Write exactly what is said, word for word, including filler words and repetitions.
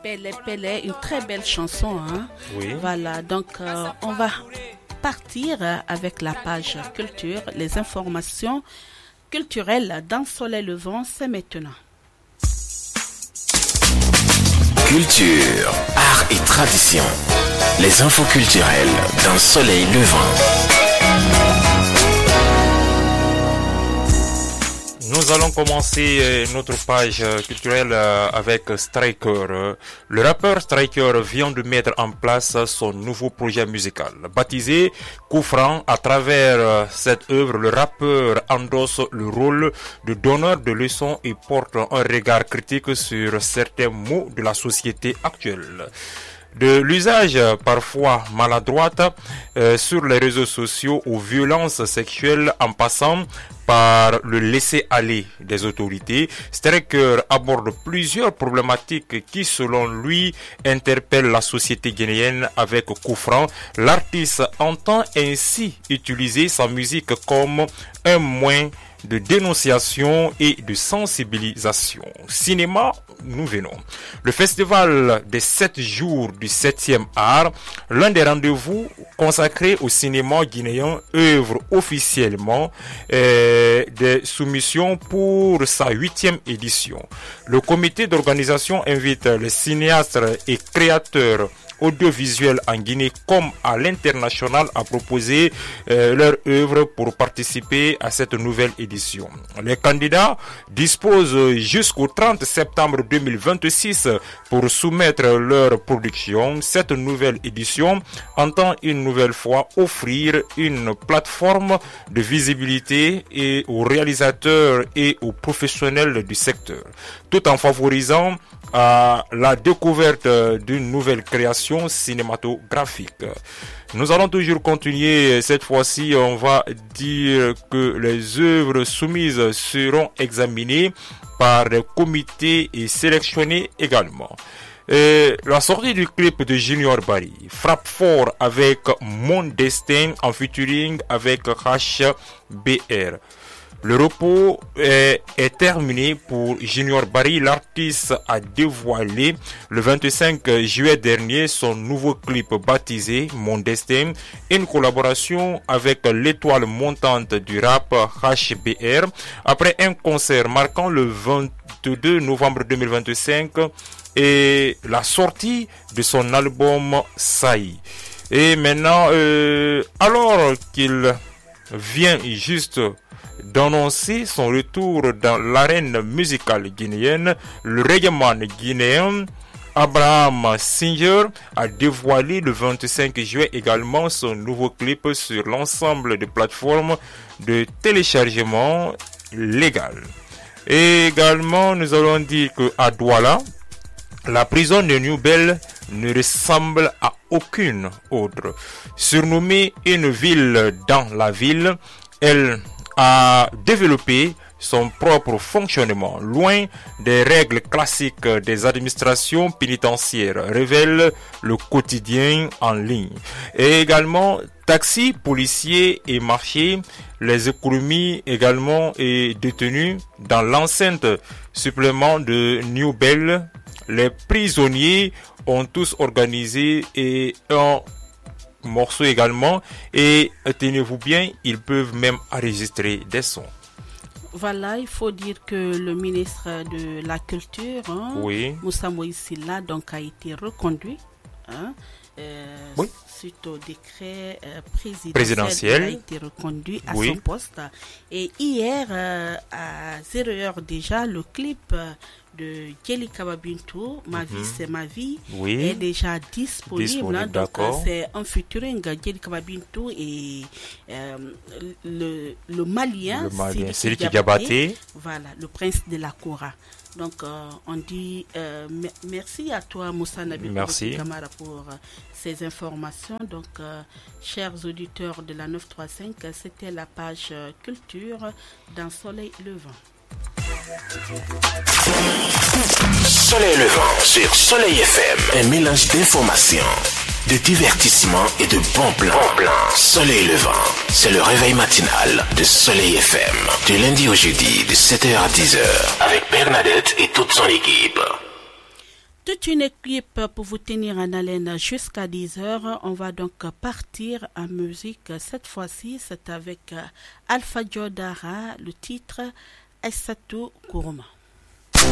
Pélé Pélé, une très belle chanson. Hein? Oui. Voilà, donc euh, on va partir avec la page culture, les informations culturelles dans Soleil Levant, c'est maintenant. Culture, art et tradition. Les infos culturelles dans Soleil Levant. Nous allons commencer notre page culturelle avec Striker. Le rappeur Striker vient de mettre en place son nouveau projet musical. Baptisé Coup Franc, à travers cette œuvre, le rappeur endosse le rôle de donneur de leçons et porte un regard critique sur certains maux de la société actuelle. De l'usage parfois maladroit euh, sur les réseaux sociaux aux violences sexuelles en passant par le laisser-aller des autorités, Striker aborde plusieurs problématiques qui, selon lui, interpellent la société guinéenne. Avec Coup Franc, l'artiste entend ainsi utiliser sa musique comme un moyen de dénonciation et de sensibilisation. Cinéma, nous venons. Le festival des sept jours du septième art, l'un des rendez-vous consacrés au cinéma guinéen, œuvre officiellement euh, des soumissions pour sa huitième édition. Le comité d'organisation invite les cinéastes et créateurs audiovisuels en Guinée comme à l'international à proposer euh, leur œuvre pour participer à cette nouvelle édition. Les candidats disposent jusqu'au trente septembre deux mille vingt-six pour soumettre leur production. Cette nouvelle édition entend une nouvelle fois offrir une plateforme de visibilité et aux réalisateurs et aux professionnels du secteur, tout en favorisant à la découverte d'une nouvelle création cinématographique. Nous allons toujours continuer. Cette fois-ci, on va dire que les œuvres soumises seront examinées par des comités et sélectionnées également. Et la sortie du clip de Junior Barry frappe fort avec Mon Destin en featuring avec H B R. Le repos est, est terminé pour Junior Barry. L'artiste a dévoilé le vingt-cinq juillet dernier son nouveau clip baptisé Mon Destin, une collaboration avec l'étoile montante du rap H B R. Après un concert marquant le vingt-deux novembre deux mille vingt-cinq et la sortie de son album Saï. Et maintenant, euh, alors qu'il vient juste d'annoncer son retour dans l'arène musicale guinéenne, le reggaeman guinéen Abraham Singer a dévoilé le vingt-cinq juillet également son nouveau clip sur l'ensemble des plateformes de téléchargement légal. Et également, nous allons dire que à Douala, la prison de New Bell ne ressemble à aucune autre. Surnommée une ville dans la ville, elle a développé son propre fonctionnement, loin des règles classiques des administrations pénitentiaires, révèle le quotidien en ligne. Et également, taxis, policiers et marchés, les économies également et détenus dans l'enceinte supplément de New Bell. Les prisonniers ont tous organisé et un morceau également, et tenez-vous bien, ils peuvent même enregistrer des sons. Voilà, il faut dire que le ministre de la Culture, hein, oui. Moussa Moïse Sylla, donc a été reconduit, hein, euh, oui. suite au décret euh, présidentiel, présidentiel. Il a été reconduit à oui. son poste. Et hier, euh, à zéro heure déjà, le clip euh, de Djeli Kababintou, Ma vie mm-hmm. c'est ma vie, oui. est déjà disponible. disponible hein, donc d'accord. c'est un featuring Djeli Kababintou et euh, le, le Malien, le Malien Sidiki Diabaté, voilà, le prince de la Kora. Donc euh, on dit euh, m- merci à toi Moussa Nabil Kamara pour euh, ces informations. Donc euh, chers auditeurs de la neuf cent trente-cinq, c'était la page euh, culture dans Soleil Levant. Soleil Levant sur Soleil F M, un mélange d'informations, de divertissement et de bons plans. Bon plan. Soleil Levant, c'est le réveil matinal de Soleil F M, du lundi au jeudi de sept heures à dix heures, avec Bernadette et toute son équipe. toute une équipe pour vous tenir en haleine jusqu'à dix heures. On va donc partir en musique. Cette fois-ci, c'est avec Alpha Jodara, le titre Aissatou Kourma.